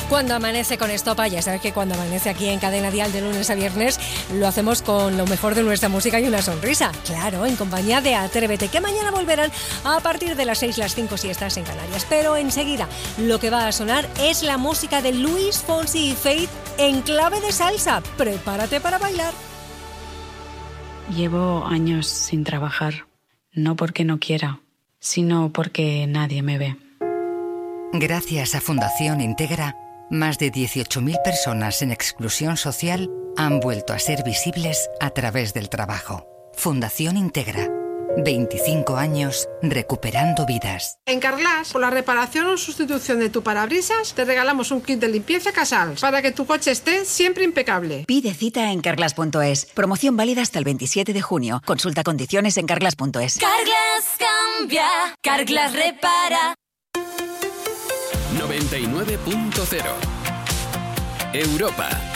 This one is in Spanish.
Cuando amanece con Estopa, ya sabes que cuando amanece aquí en Cadena Dial de lunes a viernes lo hacemos con lo mejor de nuestra música y una sonrisa. Claro, en compañía de Atrévete, que mañana volverán a partir de las 6, las 5 si estás en Canarias. Pero enseguida lo que va a sonar es la música de Luis Fonsi y Faith en clave de salsa. Prepárate para bailar. Llevo años sin trabajar, no porque no quiera, sino porque nadie me ve. Gracias a Fundación Integra, más de 18.000 personas en exclusión social han vuelto a ser visibles a través del trabajo. Fundación Integra. 25 años recuperando vidas. En Carglass, por la reparación o sustitución de tu parabrisas, te regalamos un kit de limpieza Casals para que tu coche esté siempre impecable. Pide cita en carglass.es. Promoción válida hasta el 27 de junio. Consulta condiciones en carglass.es. Carglass cambia, Carglass repara. 99.0 Europa.